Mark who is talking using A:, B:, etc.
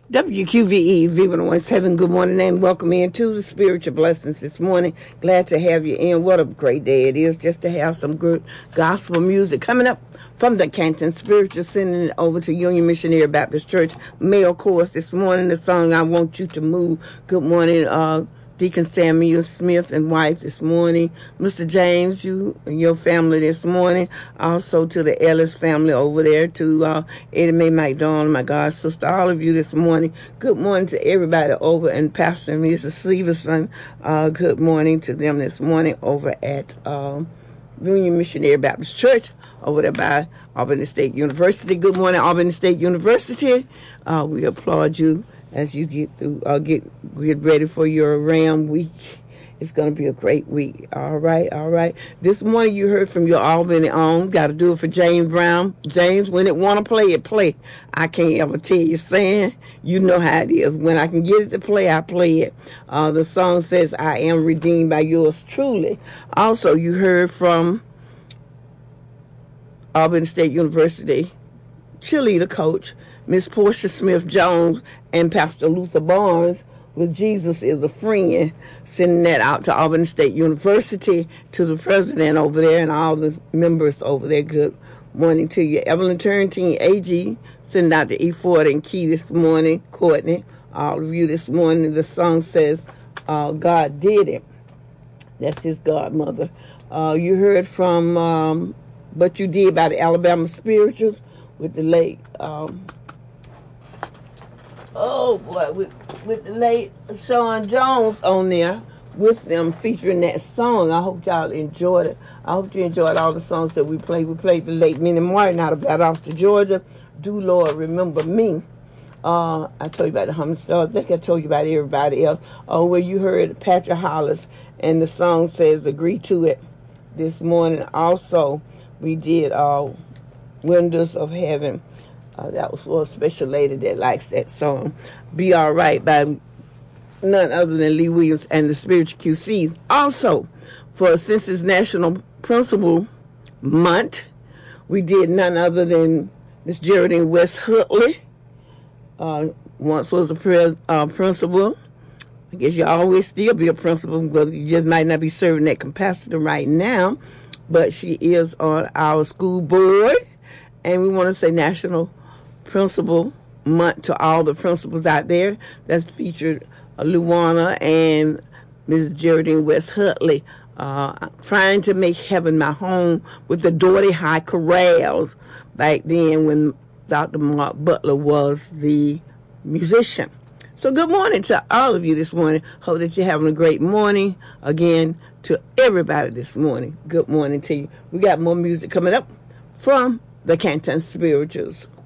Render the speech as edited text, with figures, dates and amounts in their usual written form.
A: WQVE, V117, good morning and welcome into the Spiritual Blessings this morning. Glad to have you in. What a great day it is just to have some good gospel music coming up from the Canton Spiritual, sending it over to Union Missionary Baptist Church male chorus this morning. The song, I Want You to Move. Good morning, Deacon Samuel Smith and wife this morning. Mr. James, you and your family this morning. Also to the Ellis family over there. To Eddie Mae McDonald, my God sister, all of you this morning. Good morning to everybody over and Pastor and Mrs. Stevenson. Good morning to them this morning over at Union Missionary Baptist Church over there by Albany State University. Good morning, Albany State University. We applaud you as you get through, get ready for your Ram week. It's going to be a great week. All right. This morning you heard from your Albany own. Got to do it for James Brown. James, when it want to play, it play. I can't ever tell you, saying, you know how it is. When I can get it to play, I play it. The song says, I am redeemed by yours truly. Also, you heard from Albany State University cheerleader coach, Miss Portia Smith-Jones, and Pastor Luther Barnes with Jesus is a Friend, sending that out to Albany State University, to the president over there and all the members over there. Good morning to you. Evelyn Turntine, AG, sending out to E. Ford and Key this morning. Courtney, all of you this morning. The song says, God did it. That's his godmother. You heard from But You Did by the Alabama Spirituals with the late, with the late Sean Jones on there with them featuring that song. I hope y'all enjoyed it. I hope you enjoyed all the songs that we played. We played the late Minnie Martin out of Valdosta, Georgia. Do Lord Remember Me. I told you about the Humming Stars. I think I told you about everybody else. Where you heard Patrick Hollis and the song says Agree to It this morning. Also, we did Windows of Heaven. That was for a special lady that likes that song. Be All Right by none other than Lee Williams and the Spiritual QCs. Also, since it's National Principal Month, we did none other than Miss Geraldine West Hutley. Once was a principal. I guess you always still be a principal, because you just might not be serving that capacity right now. But she is on our school board. And we want to say National Principal Month to all the principals out there. That's featured Luana and Ms. Geraldine West Hutley. Trying to make heaven my home with the Doherty High Chorales back then when Dr. Mark Butler was the musician. So good morning to all of you this morning. Hope that you're having a great morning. Again, to everybody this morning, good morning to you. We got more music coming up from the Canton Spirituals.